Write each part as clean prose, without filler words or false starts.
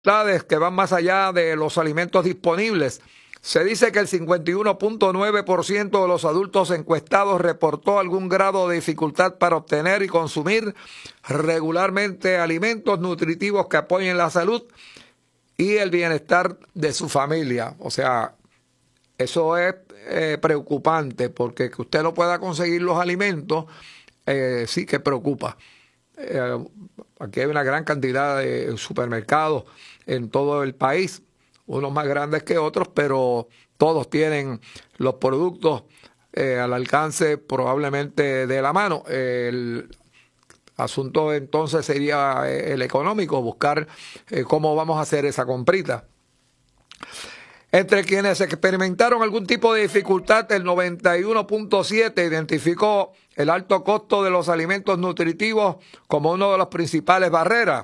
que van más allá de los alimentos disponibles. Se dice que el 51.9% de los adultos encuestados reportó algún grado de dificultad para obtener y consumir regularmente alimentos nutritivos que apoyen la salud y el bienestar de su familia. O sea, eso es preocupante, porque que usted no pueda conseguir los alimentos sí que preocupa. Aquí hay una gran cantidad de supermercados en todo el país, unos más grandes que otros, pero todos tienen los productos al alcance probablemente de la mano. El asunto entonces sería el económico, buscar cómo vamos a hacer esa comprita. Entre quienes experimentaron algún tipo de dificultad, el 91.7% identificó el alto costo de los alimentos nutritivos como una de las principales barreras.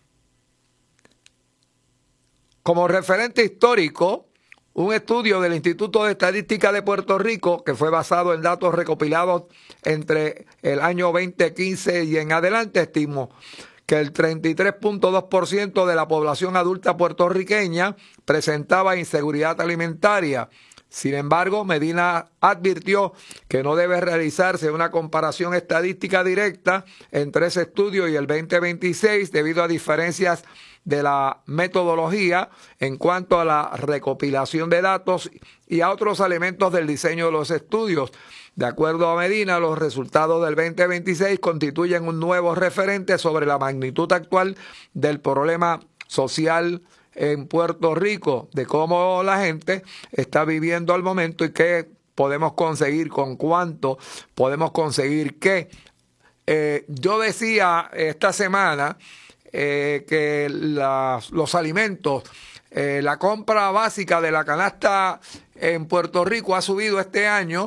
Como referente histórico, un estudio del Instituto de Estadística de Puerto Rico, que fue basado en datos recopilados entre el año 2015 y en adelante, estimó que el 33.2% de la población adulta puertorriqueña presentaba inseguridad alimentaria. Sin embargo, Medina advirtió que no debe realizarse una comparación estadística directa entre ese estudio y el 2026 debido a diferencias de la metodología en cuanto a la recopilación de datos y a otros elementos del diseño de los estudios. De acuerdo a Medina, los resultados del 2026 constituyen un nuevo referente sobre la magnitud actual del problema social en Puerto Rico, de cómo la gente está viviendo al momento y qué podemos conseguir, con cuánto podemos conseguir qué. Yo decía esta semana que los alimentos, la compra básica de la canasta en Puerto Rico ha subido este año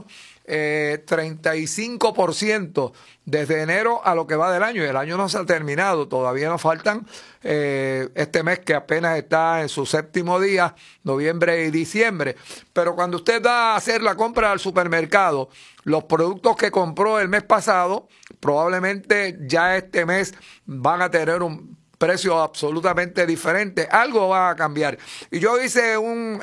35% desde enero a lo que va del año, y el año no se ha terminado, todavía nos faltan este mes que apenas está en su séptimo día, noviembre y diciembre. Pero cuando usted va a hacer la compra al supermercado, los productos que compró el mes pasado probablemente ya este mes van a tener un precio absolutamente diferente, algo va a cambiar. Y yo hice un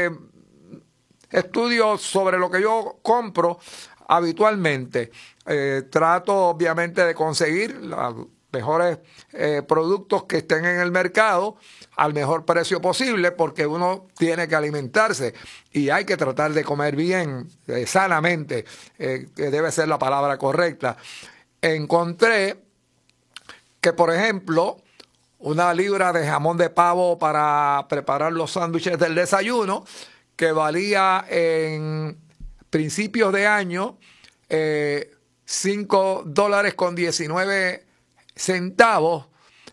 estudio sobre lo que yo compro habitualmente. Trato obviamente de conseguir los mejores productos que estén en el mercado al mejor precio posible, porque uno tiene que alimentarse y hay que tratar de comer bien, sanamente, que debe ser la palabra correcta. Encontré que, por ejemplo, una libra de jamón de pavo para preparar los sándwiches del desayuno, que valía en principios de año $5.19,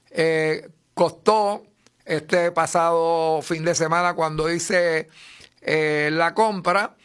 costó este pasado fin de semana, cuando hice la compra,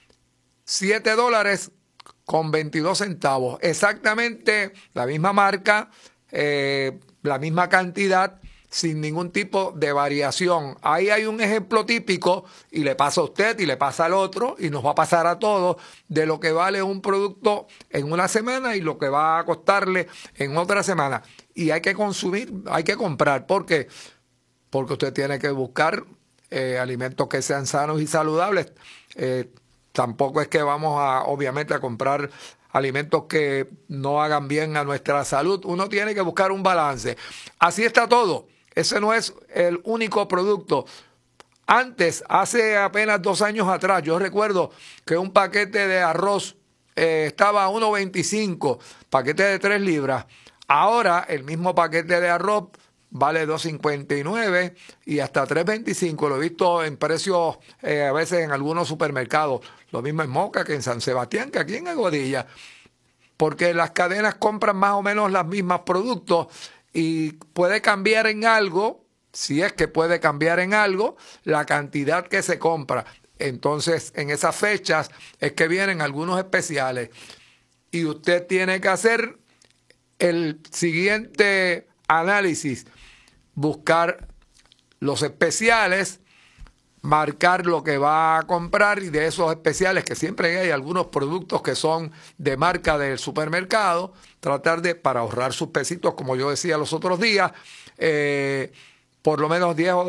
$7.22. Exactamente la misma marca, la misma cantidad, sin ningún tipo de variación. Ahí hay un ejemplo típico, y le pasa a usted y le pasa al otro y nos va a pasar a todos, de lo que vale un producto en una semana y lo que va a costarle en otra semana. Y hay que consumir, hay que comprar. ¿Por qué? Porque usted tiene que buscar alimentos que sean sanos y saludables. Tampoco es que vamos obviamente a comprar alimentos que no hagan bien a nuestra salud. Uno tiene que buscar un balance. Así está todo. Ese no es el único producto. Antes, hace apenas 2 años atrás, yo recuerdo que un paquete de arroz estaba a $1.25, paquete de 3 libras. Ahora, el mismo paquete de arroz vale $2.59 y hasta $3.25. Lo he visto en precios a veces en algunos supermercados. Lo mismo en Moca que en San Sebastián, que aquí en Aguadilla. Porque las cadenas compran más o menos los mismos productos y puede cambiar en algo, si es que puede cambiar en algo, la cantidad que se compra. Entonces, en esas fechas es que vienen algunos especiales. Y usted tiene que hacer el siguiente análisis: buscar los especiales, marcar lo que va a comprar, y de esos especiales, que siempre hay algunos productos que son de marca del supermercado, tratar de, para ahorrar sus pesitos, como yo decía los otros días, por lo menos 10 o